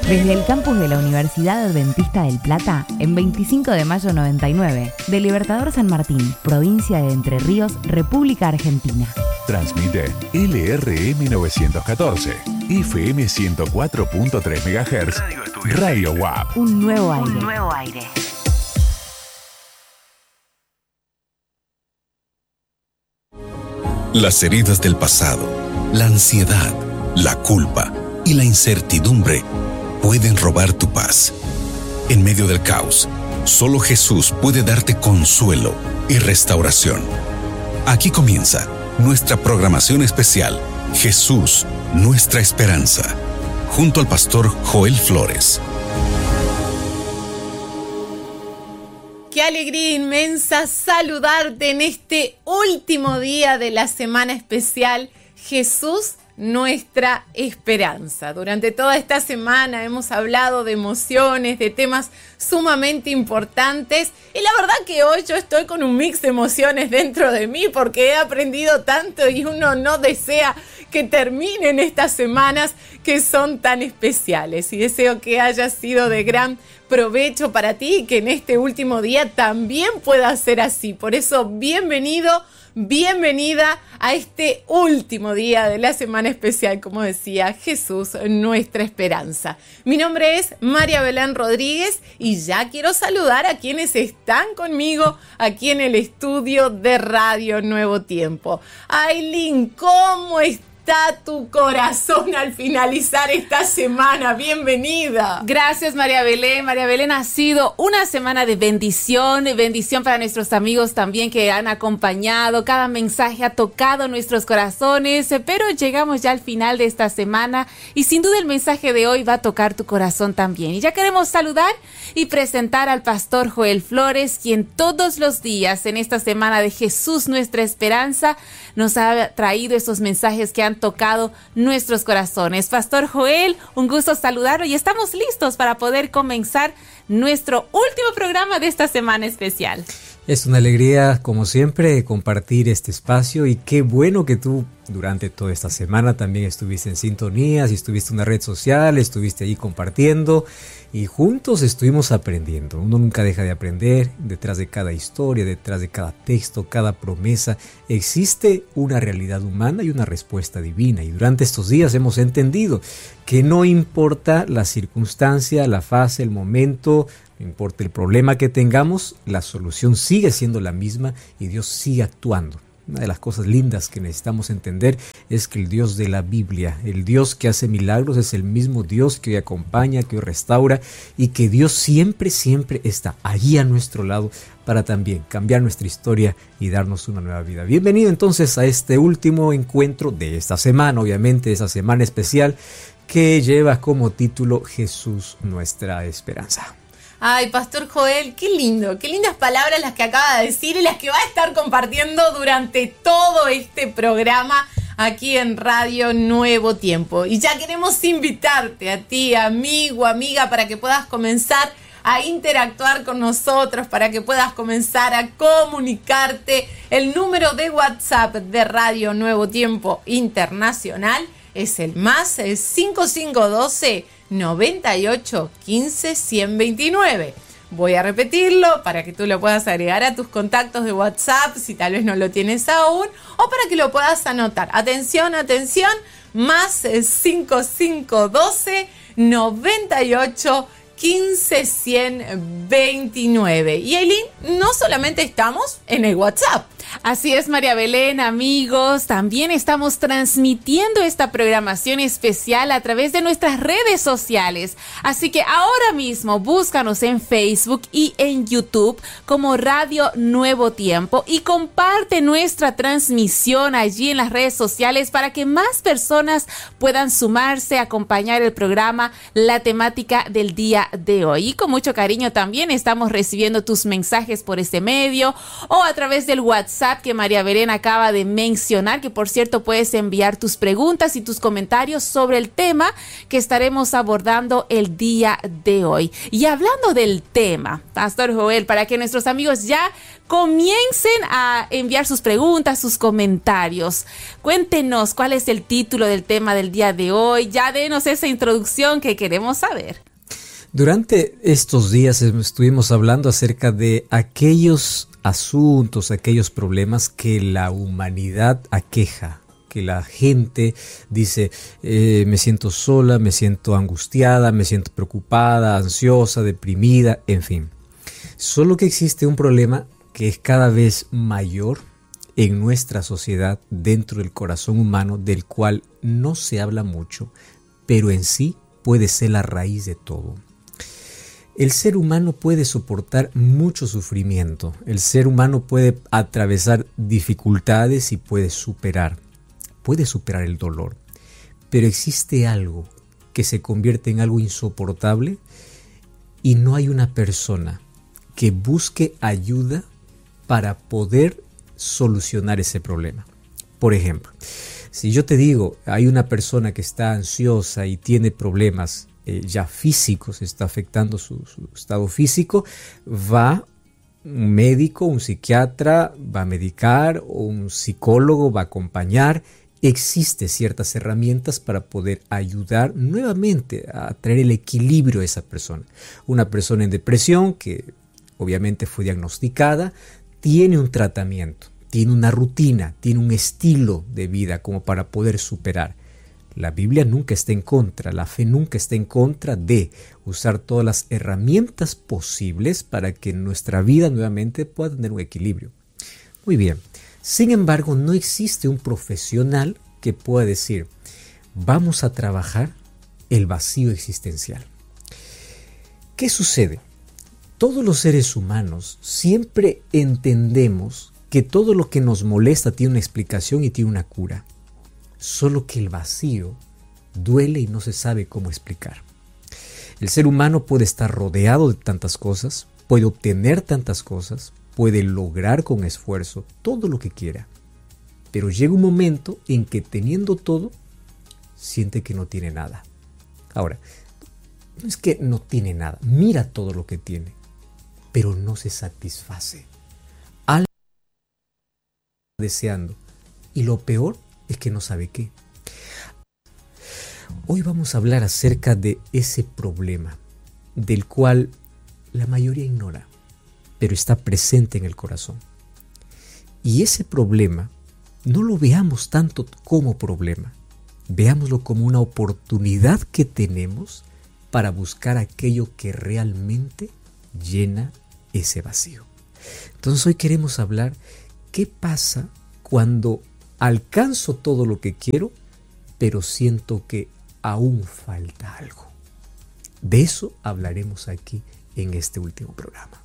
Desde el campus de la Universidad Adventista del Plata, en 25 de mayo 99, de Libertador San Martín, provincia de Entre Ríos, República Argentina. Transmite LRM 914, FM 104.3 MHz, Radio WAP. Un nuevo aire. Las heridas del pasado, la ansiedad, la culpa y la incertidumbre pueden robar tu paz. En medio del caos, solo Jesús puede darte consuelo y restauración. Aquí comienza nuestra programación especial, Jesús, nuestra esperanza, junto al pastor Joel Flores. Qué alegría inmensa saludarte en este último día de la semana especial, Jesús, nuestra esperanza. Durante toda esta semana hemos hablado de emociones, de temas sumamente importantes, y la verdad que hoy yo estoy con un mix de emociones dentro de mí porque he aprendido tanto y uno no desea que terminen estas semanas que son tan especiales, y deseo que haya sido de gran provecho para ti y que en este último día también pueda ser así. Por eso, bienvenido, bienvenida a este último día de la semana especial, como decía, Jesús, nuestra esperanza. Mi nombre es María Belén Rodríguez y ya quiero saludar a quienes están conmigo aquí en el estudio de Radio Nuevo Tiempo. Ailín, ¿cómo estás? Tu corazón al finalizar esta semana. Bienvenida. Gracias, María Belén. María Belén, ha sido una semana de bendición para nuestros amigos también que han acompañado. Cada mensaje ha tocado nuestros corazones, pero llegamos ya al final de esta semana y sin duda el mensaje de hoy va a tocar tu corazón también. Y ya queremos saludar y presentar al pastor Joel Flores, quien todos los días en esta semana de Jesús, nuestra esperanza, nos ha traído esos mensajes que han tocado nuestros corazones. Pastor Joel, un gusto saludarlo y estamos listos para poder comenzar nuestro último programa de esta semana especial. Es una alegría, como siempre, compartir este espacio y qué bueno que tú durante toda esta semana también estuviste en sintonía, si estuviste en una red social, estuviste ahí compartiendo y juntos estuvimos aprendiendo. Uno nunca deja de aprender. Detrás de cada historia, detrás de cada texto, cada promesa, existe una realidad humana y una respuesta divina. Y durante estos días hemos entendido que no importa la circunstancia, la fase, el momento, no importa el problema que tengamos, la solución sigue siendo la misma y Dios sigue actuando. Una de las cosas lindas que necesitamos entender es que el Dios de la Biblia, el Dios que hace milagros, es el mismo Dios que hoy acompaña, que hoy restaura, y que Dios siempre, siempre está allí a nuestro lado para también cambiar nuestra historia y darnos una nueva vida. Bienvenido entonces a este último encuentro de esta semana, obviamente esa semana especial que lleva como título Jesús, nuestra esperanza. Ay, Pastor Joel, qué lindo, qué lindas palabras las que acaba de decir y las que va a estar compartiendo durante todo este programa aquí en Radio Nuevo Tiempo. Y ya queremos invitarte a ti, amigo, amiga, para que puedas comenzar a interactuar con nosotros, para que puedas comenzar a comunicarte. El número de WhatsApp de Radio Nuevo Tiempo Internacional es el más 5512 98 15 129. Voy a repetirlo para que tú lo puedas agregar a tus contactos de WhatsApp si tal vez no lo tienes aún, o para que lo puedas anotar. Atención, atención, más 5512 98 15 129. Y Aileen, no solamente estamos en el WhatsApp. Así es, María Belén, amigos, también estamos transmitiendo esta programación especial a través de nuestras redes sociales. Así que ahora mismo búscanos en Facebook y en YouTube como Radio Nuevo Tiempo y comparte nuestra transmisión allí en las redes sociales para que más personas puedan sumarse a acompañar el programa, la temática del día de hoy. Y con mucho cariño también estamos recibiendo tus mensajes por este medio o a través del WhatsApp WhatsApp que María Belén acaba de mencionar, que por cierto puedes enviar tus preguntas y tus comentarios sobre el tema que estaremos abordando el día de hoy. Y hablando del tema, Pastor Joel, para que nuestros amigos ya comiencen a enviar sus preguntas, sus comentarios, cuéntenos cuál es el título del tema del día de hoy. Ya denos esa introducción que queremos saber. Durante estos días estuvimos hablando acerca de aquellos asuntos, aquellos problemas que la humanidad aqueja, que la gente dice, me siento sola, me siento angustiada, me siento preocupada, ansiosa, deprimida, en fin. Solo que existe un problema que es cada vez mayor en nuestra sociedad, dentro del corazón humano, del cual no se habla mucho, pero en sí puede ser la raíz de todo. El ser humano puede soportar mucho sufrimiento, el ser humano puede atravesar dificultades y puede superar el dolor, pero existe algo que se convierte en algo insoportable y no hay una persona que busque ayuda para poder solucionar ese problema. Por ejemplo, si yo te digo, hay una persona que está ansiosa y tiene problemas ya físicos, está afectando su estado físico, va un médico, un psiquiatra, va a medicar, o un psicólogo va a acompañar. Existen ciertas herramientas para poder ayudar nuevamente a traer el equilibrio a esa persona. Una persona en depresión que obviamente fue diagnosticada, tiene un tratamiento, tiene una rutina, tiene un estilo de vida como para poder superar. La Biblia nunca está en contra, la fe nunca está en contra de usar todas las herramientas posibles para que nuestra vida nuevamente pueda tener un equilibrio. Muy bien, sin embargo, no existe un profesional que pueda decir, vamos a trabajar el vacío existencial. ¿Qué sucede? Todos los seres humanos siempre entendemos que todo lo que nos molesta tiene una explicación y tiene una cura. Solo que el vacío duele y no se sabe cómo explicar. El ser humano puede estar rodeado de tantas cosas, puede obtener tantas cosas, puede lograr con esfuerzo todo lo que quiera. Pero llega un momento en que teniendo todo, siente que no tiene nada. Ahora, no es que no tiene nada, mira todo lo que tiene, pero no se satisface. Algo está deseando. Y lo peor es que no sabe qué. Hoy vamos a hablar acerca de ese problema del cual la mayoría ignora, pero está presente en el corazón. Y ese problema no lo veamos tanto como problema, veámoslo como una oportunidad que tenemos para buscar aquello que realmente llena ese vacío. Entonces hoy queremos hablar qué pasa cuando alcanzo todo lo que quiero, pero siento que aún falta algo. De eso hablaremos aquí en este último programa.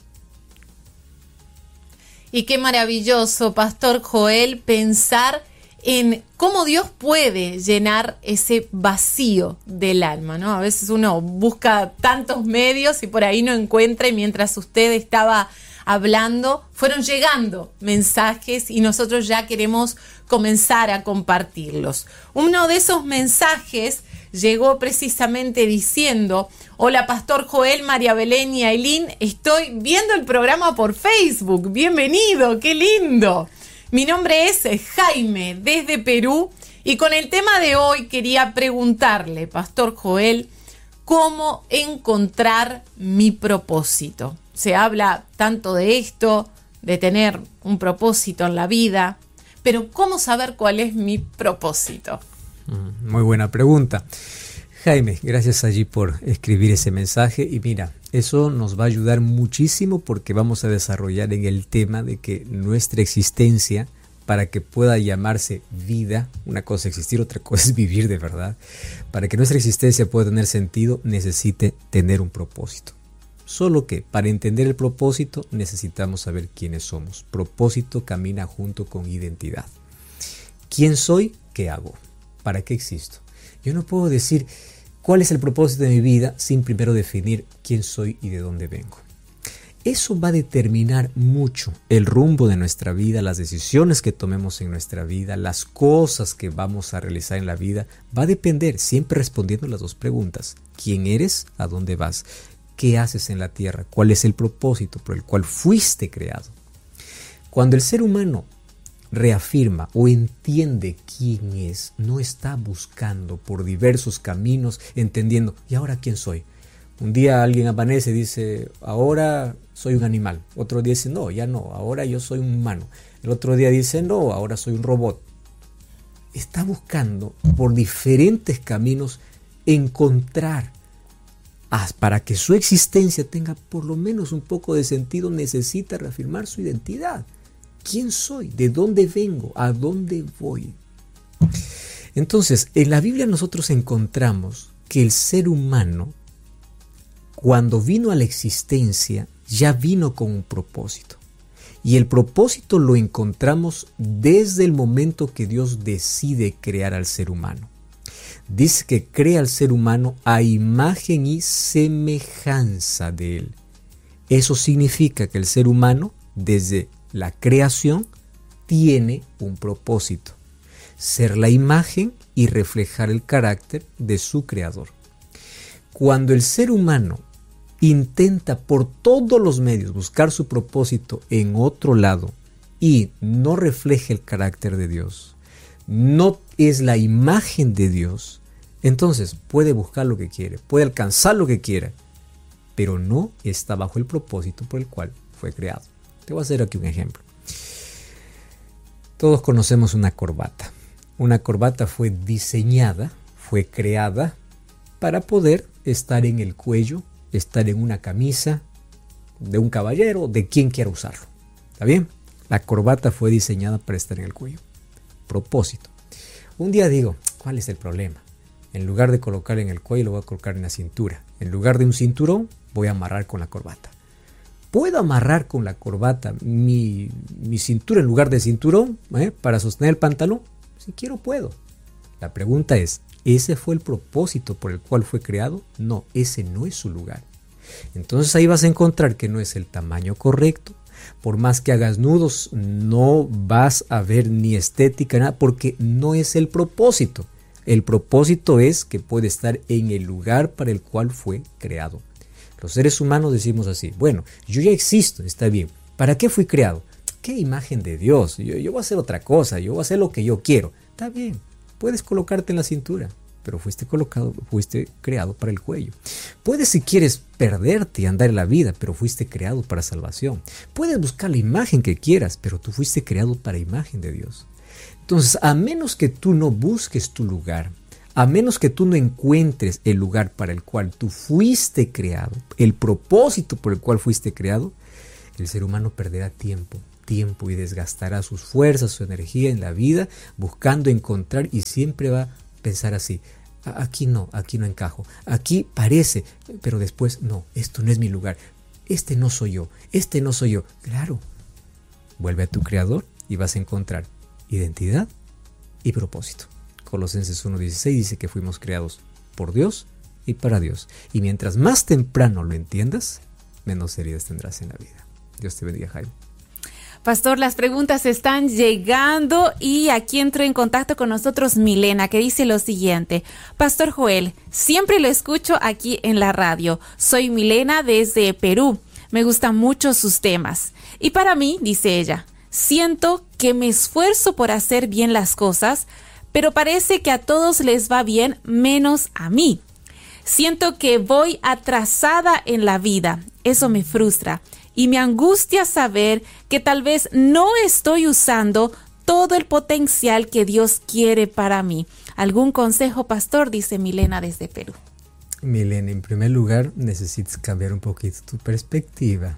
Y qué maravilloso, Pastor Joel, pensar en cómo Dios puede llenar ese vacío del alma, ¿no? A veces uno busca tantos medios y por ahí no encuentra, y mientras usted estaba hablando, fueron llegando mensajes y nosotros ya queremos comenzar a compartirlos. Uno de esos mensajes llegó precisamente diciendo: hola Pastor Joel, María Belén y Ailín, estoy viendo el programa por Facebook, bienvenido, qué lindo. Mi nombre es Jaime, desde Perú, y con el tema de hoy quería preguntarle, Pastor Joel, ¿cómo encontrar mi propósito? Se habla tanto de esto, de tener un propósito en la vida, pero ¿cómo saber cuál es mi propósito? Muy buena pregunta. Jaime, gracias allí por escribir ese mensaje, y mira, eso nos va a ayudar muchísimo porque vamos a desarrollar en el tema de que nuestra existencia, para que pueda llamarse vida, una cosa es existir, otra cosa es vivir de verdad, para que nuestra existencia pueda tener sentido, necesite tener un propósito. Solo que para entender el propósito necesitamos saber quiénes somos. Propósito camina junto con identidad. ¿Quién soy? ¿Qué hago? ¿Para qué existo? Yo no puedo decir cuál es el propósito de mi vida sin primero definir quién soy y de dónde vengo. Eso va a determinar mucho el rumbo de nuestra vida, las decisiones que tomemos en nuestra vida, las cosas que vamos a realizar en la vida. Va a depender, siempre respondiendo las dos preguntas. ¿Quién eres? ¿A dónde vas? ¿Qué haces en la tierra? ¿Cuál es el propósito por el cual fuiste creado? Cuando el ser humano reafirma o entiende quién es, no está buscando por diversos caminos, entendiendo, ¿y ahora quién soy? Un día alguien amanece y dice, ahora soy un animal. Otro día dice, no, ya no, ahora yo soy un humano. El otro día dice, no, ahora soy un robot. Está buscando por diferentes caminos encontrar, para que su existencia tenga por lo menos un poco de sentido, necesita reafirmar su identidad. ¿Quién soy? ¿De dónde vengo? ¿A dónde voy? Entonces, en la Biblia nosotros encontramos que el ser humano, cuando vino a la existencia, ya vino con un propósito. Y el propósito lo encontramos desde el momento que Dios decide crear al ser humano. Dice que crea al ser humano a imagen y semejanza de él. Eso significa que el ser humano, desde la creación, tiene un propósito: ser la imagen y reflejar el carácter de su creador. Cuando el ser humano intenta por todos los medios buscar su propósito en otro lado y no refleja el carácter de Dios, no es la imagen de Dios, entonces puede buscar lo que quiere, puede alcanzar lo que quiera, pero no está bajo el propósito por el cual fue creado. Te voy a hacer aquí un ejemplo. Todos conocemos una corbata. Una corbata fue diseñada, fue creada para poder estar en el cuello, estar en una camisa de un caballero, de quien quiera usarlo. ¿Está bien? La corbata fue diseñada para estar en el cuello. Propósito. Un día digo, ¿cuál es el problema? En lugar de colocarlo en el cuello, lo voy a colocar en la cintura. En lugar de un cinturón, voy a amarrar con la corbata. ¿Puedo amarrar con la corbata mi cintura en lugar de cinturón para sostener el pantalón? Si quiero, puedo. La pregunta es, ¿ese fue el propósito por el cual fue creado? No, ese no es su lugar. Entonces ahí vas a encontrar que no es el tamaño correcto. Por más que hagas nudos, no vas a ver ni estética, nada, porque no es el propósito. El propósito es que puede estar en el lugar para el cual fue creado. Los seres humanos decimos así, bueno, yo ya existo, está bien. ¿Para qué fui creado? ¿Qué imagen de Dios? Yo voy a hacer otra cosa, yo voy a hacer lo que yo quiero. Está bien, puedes colocarte en la cintura, pero fuiste creado para el cuello. Puedes, si quieres, perderte y andar en la vida, pero fuiste creado para salvación. Puedes buscar la imagen que quieras, pero tú fuiste creado para imagen de Dios. Entonces, a menos que tú no busques tu lugar, a menos que tú no encuentres el lugar para el cual tú fuiste creado, el propósito por el cual fuiste creado, el ser humano perderá tiempo y desgastará sus fuerzas, su energía en la vida, buscando encontrar, y siempre va a pensar así, aquí no encajo, aquí parece, pero después no, esto no es mi lugar, este no soy yo. Claro, vuelve a tu creador y vas a encontrar identidad y propósito. Colosenses 1:16 dice que fuimos creados por Dios y para Dios. Y mientras más temprano lo entiendas, menos heridas tendrás en la vida. Dios te bendiga, Jaime. Pastor, las preguntas están llegando y aquí entró en contacto con nosotros Milena, que dice lo siguiente. Pastor Joel, siempre lo escucho aquí en la radio. Soy Milena desde Perú. Me gustan mucho sus temas. Y para mí, dice ella, siento que me esfuerzo por hacer bien las cosas, pero parece que a todos les va bien menos a mí. Siento que voy atrasada en la vida. Eso me frustra. Y me angustia saber que tal vez no estoy usando todo el potencial que Dios quiere para mí. ¿Algún consejo, pastor? Dice Milena desde Perú. Milena, en primer lugar, necesitas cambiar un poquito tu perspectiva.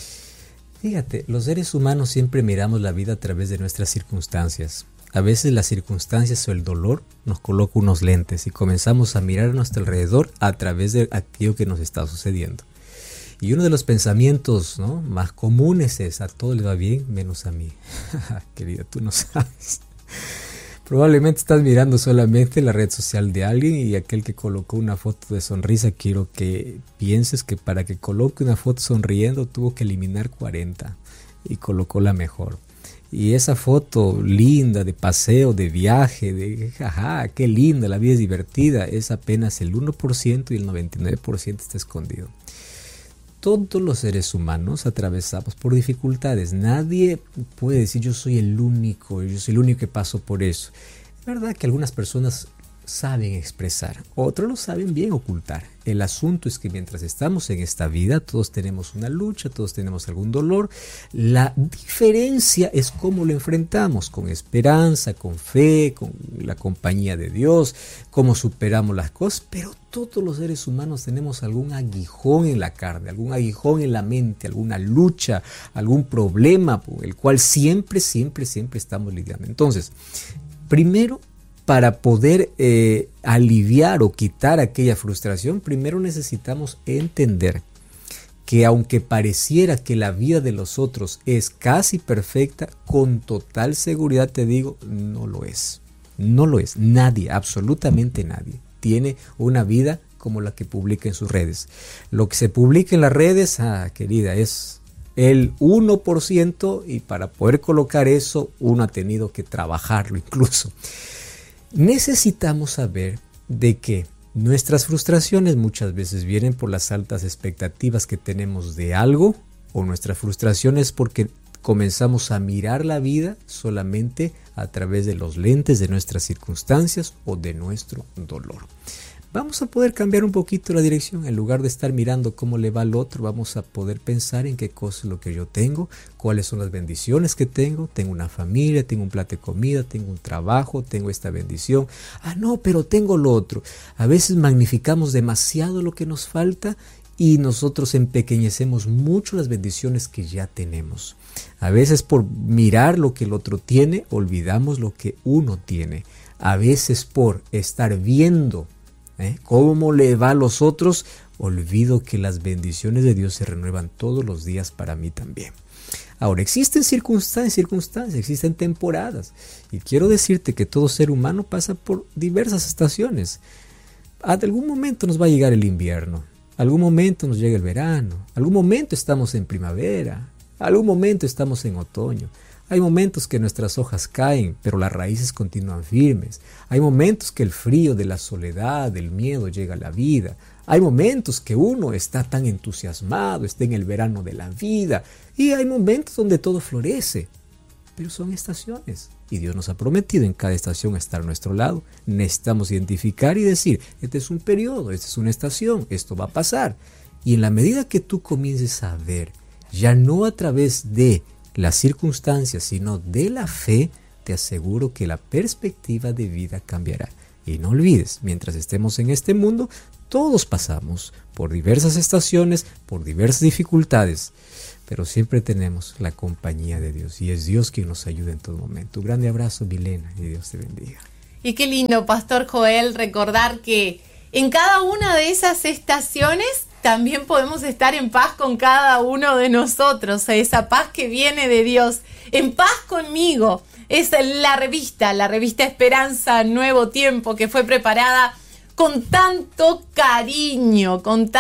Fíjate, los seres humanos siempre miramos la vida a través de nuestras circunstancias. A veces las circunstancias o el dolor nos coloca unos lentes y comenzamos a mirar a nuestro alrededor a través de aquello que nos está sucediendo. Y uno de los pensamientos, ¿no?, más comunes es, a todo le va bien menos a mí. Querida, tú no sabes. Probablemente estás mirando solamente la red social de alguien y aquel que colocó una foto de sonrisa, quiero que pienses que para que coloque una foto sonriendo tuvo que eliminar 40 y colocó la mejor. Y esa foto linda de paseo, de viaje, de jaja, qué linda, la vida es divertida, es apenas el 1% y el 99% está escondido. Todos los seres humanos atravesamos por dificultades. Nadie puede decir yo soy el único que paso por eso. Es verdad que algunas personas saben expresar, otros lo saben bien ocultar. El asunto es que mientras estamos en esta vida, todos tenemos una lucha, todos tenemos algún dolor. La diferencia es cómo lo enfrentamos, con esperanza, con fe, con la compañía de Dios, cómo superamos las cosas, pero todos los seres humanos tenemos algún aguijón en la carne, algún aguijón en la mente, alguna lucha, algún problema por el cual siempre estamos lidiando. Entonces, primero, para poder aliviar o quitar aquella frustración, primero necesitamos entender que aunque pareciera que la vida de los otros es casi perfecta, con total seguridad te digo, no lo es. No lo es. Nadie, absolutamente nadie, tiene una vida como la que publica en sus redes. Lo que se publica en las redes, querida, es el 1% y para poder colocar eso, uno ha tenido que trabajarlo incluso. Necesitamos saber de que nuestras frustraciones muchas veces vienen por las altas expectativas que tenemos de algo, o nuestra frustración es porque comenzamos a mirar la vida solamente a través de los lentes de nuestras circunstancias o de nuestro dolor. Vamos a poder cambiar un poquito la dirección. En lugar de estar mirando cómo le va al otro, vamos a poder pensar en qué cosa es lo que yo tengo, cuáles son las bendiciones que tengo. Tengo una familia, tengo un plato de comida, tengo un trabajo, tengo esta bendición. No, pero tengo lo otro. A veces magnificamos demasiado lo que nos falta y nosotros empequeñecemos mucho las bendiciones que ya tenemos. A veces por mirar lo que el otro tiene, olvidamos lo que uno tiene. A veces por estar viendo cómo le va a los otros, olvido que las bendiciones de Dios se renuevan todos los días para mí también. Ahora, existen circunstancias, existen temporadas. Y quiero decirte que todo ser humano pasa por diversas estaciones. A algún momento nos va a llegar el invierno, algún momento nos llega el verano, algún momento estamos en primavera, algún momento estamos en otoño. Hay momentos que nuestras hojas caen, pero las raíces continúan firmes. Hay momentos que el frío de la soledad, del miedo llega a la vida. Hay momentos que uno está tan entusiasmado, está en el verano de la vida. Y hay momentos donde todo florece. Pero son estaciones. Y Dios nos ha prometido en cada estación estar a nuestro lado. Necesitamos identificar y decir, este es un periodo, esta es una estación, esto va a pasar. Y en la medida que tú comiences a ver, ya no a través de las circunstancias, sino de la fe, te aseguro que la perspectiva de vida cambiará. Y no olvides, mientras estemos en este mundo, todos pasamos por diversas estaciones, por diversas dificultades, pero siempre tenemos la compañía de Dios y es Dios quien nos ayuda en todo momento. Un grande abrazo, Milena, y Dios te bendiga. Y qué lindo, Pastor Joel, recordar que en cada una de esas estaciones también podemos estar en paz con cada uno de nosotros, esa paz que viene de Dios, en paz conmigo. Es la revista Esperanza Nuevo Tiempo, que fue preparada con tanto cariño,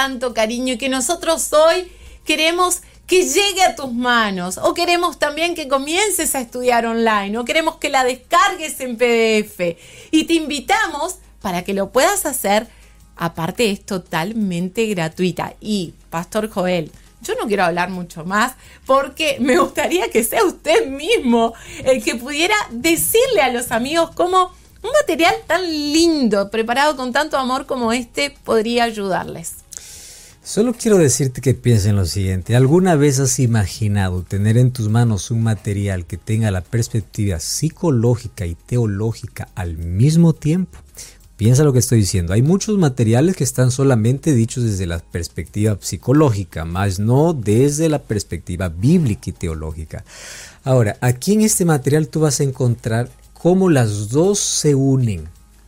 y que nosotros hoy queremos que llegue a tus manos, o queremos también que comiences a estudiar online, o queremos que la descargues en PDF, y te invitamos para que lo puedas hacer. Aparte, es totalmente gratuita. Y, Pastor Joel, yo no quiero hablar mucho más porque me gustaría que sea usted mismo el que pudiera decirle a los amigos cómo un material tan lindo, preparado con tanto amor como este, podría ayudarles. Solo quiero decirte que pienses en lo siguiente. ¿Alguna vez has imaginado tener en tus manos un material que tenga la perspectiva psicológica y teológica al mismo tiempo? Piensa lo que estoy diciendo. Hay muchos materiales que están solamente dichos desde la perspectiva psicológica, más no desde la perspectiva bíblica y teológica. Ahora, aquí en este material tú vas a encontrar cómo las dos se unen.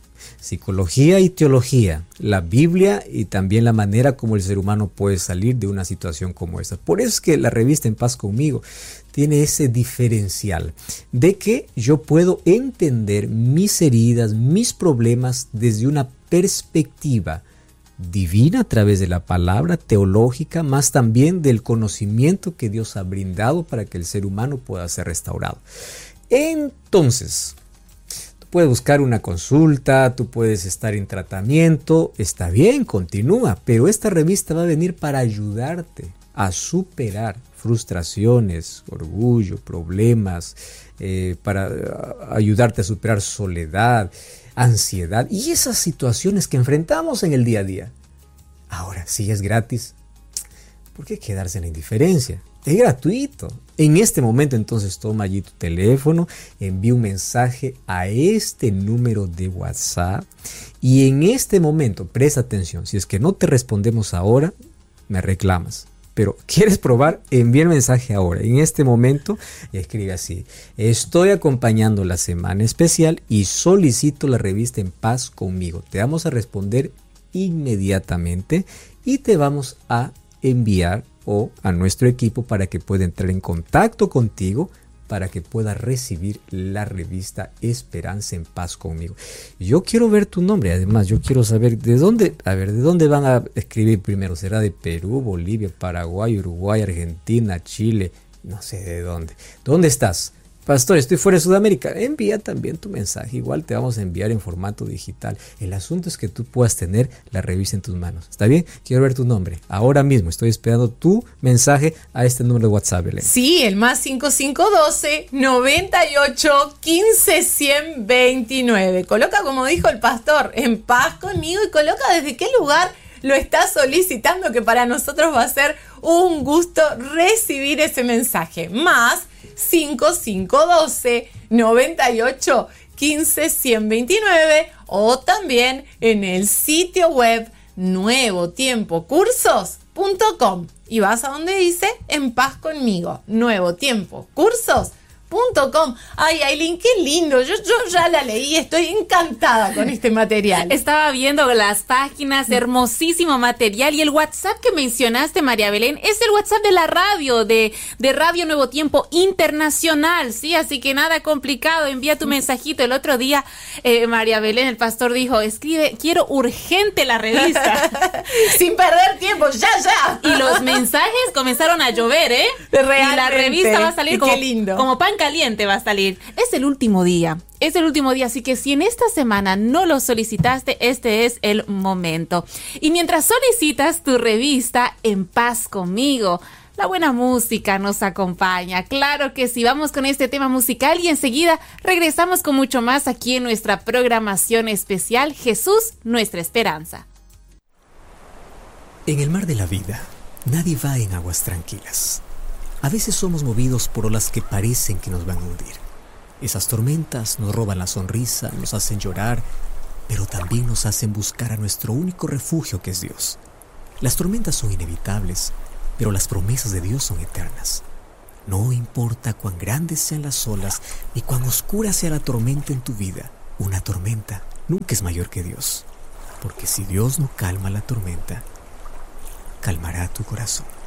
psicología y teología, la Biblia y también la manera como el ser humano puede salir de una situación como esta. Por eso es que la revista En Paz Conmigo tiene ese diferencial de que yo puedo entender mis heridas, mis problemas desde una perspectiva divina a través de la palabra teológica, más también del conocimiento que Dios ha brindado para que el ser humano pueda ser restaurado. Entonces, tú puedes buscar una consulta, tú puedes estar en tratamiento, está bien, continúa, pero esta revista va a venir para ayudarte a superar frustraciones, orgullo, problemas, para ayudarte a superar soledad, ansiedad y esas situaciones que enfrentamos en el día a día. Ahora, si es gratis, ¿por qué quedarse en la indiferencia? Es gratuito. En este momento, entonces, toma allí tu teléfono, envía un mensaje a este número de WhatsApp y en este momento, presta atención, si es que no te respondemos ahora, me reclamas. Pero ¿quieres probar? Envía el mensaje ahora, en este momento, y escribe así: estoy acompañando la semana especial y solicito la revista En Paz Conmigo. Te vamos a responder inmediatamente y te vamos a enviar a nuestro equipo para que pueda entrar en contacto contigo, para que pueda recibir la revista Esperanza en Paz Conmigo. Yo quiero ver tu nombre, además yo quiero saber de dónde van a escribir primero. ¿Será de Perú, Bolivia, Paraguay, Uruguay, Argentina, Chile? No sé de dónde. ¿Dónde estás? Pastor, estoy fuera de Sudamérica. Envía también tu mensaje. Igual te vamos a enviar en formato digital. El asunto es que tú puedas tener la revista en tus manos. ¿Está bien? Quiero ver tu nombre. Ahora mismo estoy esperando tu mensaje a este número de WhatsApp, Belén. Sí, el más 5512 98 15 129. Coloca, como dijo el pastor, En Paz Conmigo, y coloca desde qué lugar lo está solicitando, que para nosotros va a ser un gusto recibir ese mensaje. Más 5512 98 15 129 o también en el sitio web nuevotempocursos.com y vas a donde dice En Paz Conmigo, nuevotempocursos.com. Ay, Ailín, qué lindo. Yo ya la leí, estoy encantada con este material. Estaba viendo las páginas, hermosísimo material. Y el WhatsApp que mencionaste, María Belén, es el WhatsApp de la radio, de Radio Nuevo Tiempo Internacional, ¿sí? Así que nada complicado, envía tu mensajito. El otro día, María Belén, el pastor, dijo: escribe, quiero urgente la revista. Sin perder tiempo, ya. Y los mensajes comenzaron a llover, ¿eh? Realmente. Y la revista va a salir como pan caliente, va a salir. Es el último día, así que si en esta semana no lo solicitaste, este es el momento. Y mientras solicitas tu revista En Paz Conmigo, la buena música nos acompaña. Claro que sí, vamos con este tema musical y enseguida regresamos con mucho más aquí en nuestra programación especial Jesús, nuestra esperanza. En el mar de la vida, nadie va en aguas tranquilas. A veces somos movidos por olas que parecen que nos van a hundir. Esas tormentas nos roban la sonrisa, nos hacen llorar, pero también nos hacen buscar a nuestro único refugio, que es Dios. Las tormentas son inevitables, pero las promesas de Dios son eternas. No importa cuán grandes sean las olas ni cuán oscura sea la tormenta en tu vida, una tormenta nunca es mayor que Dios. Porque si Dios no calma la tormenta, calmará tu corazón.